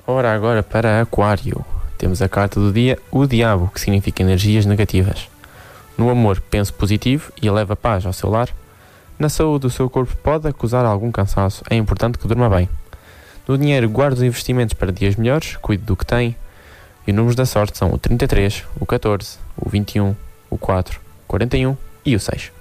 Ora, agora para Aquário. Temos a carta do dia, o Diabo, que significa energias negativas. No amor, pense positivo e leve a paz ao seu lar. Na saúde, o seu corpo pode acusar algum cansaço, é importante que durma bem. No dinheiro, guarde os investimentos para dias melhores, cuide do que tem. E os números da sorte são o 33, o 14, o 21, o 4, o 41 e o 6.